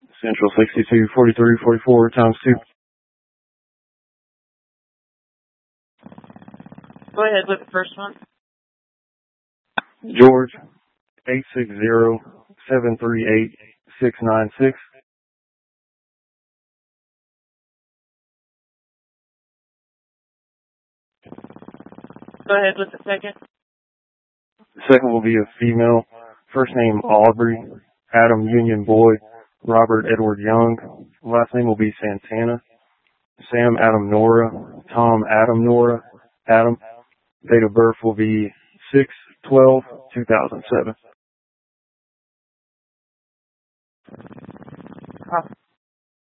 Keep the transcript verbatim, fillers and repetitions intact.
Central sixty-two forty-three forty-four times two. Go ahead with the first one. George, eight six zero seven three eight six nine six. Go ahead with the second. The second will be a female. First name Aubrey, Adam Union Boy, Robert Edward Young. Last name will be Santana. Sam Adam Nora, Tom Adam Nora, Adam. Date of birth will be six twelve two thousand seven.